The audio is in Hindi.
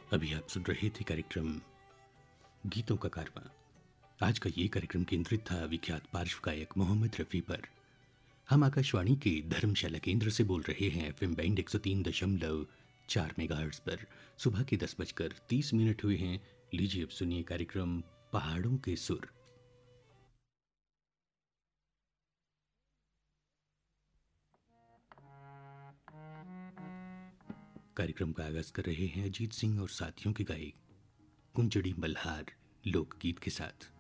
अभी आप सुन रहे थे कार्यक्रम गीतों का कारवां। आज का ये कार्यक्रम केंद्रित था विख्यात पार्श्व गायक मोहम्मद रफ़ी पर। हम आकाशवाणी के धर्मशाला केंद्र से बोल रहे हैं एफएम बैंड 103.4 मेगाहर्ट्ज पर। सुबह के 10:30 हुए हैं। लीजिए अब सुनिए कार्यक्रम पहाड़ों के सुर। कार्यक्रम का आगाज कर रहे हैं अजीत सिंह और साथियों के गाए कुंजड़ी मल्हार लोकगीत के साथ।